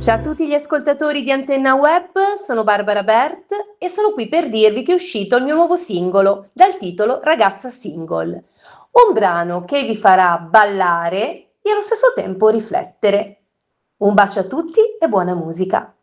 Ciao a tutti gli ascoltatori di Antenna Web, sono Barbara Bert e sono qui per dirvi che è uscito il mio nuovo singolo dal titolo Ragazza Single, un brano che vi farà ballare e allo stesso tempo riflettere. Un bacio a tutti e buona musica!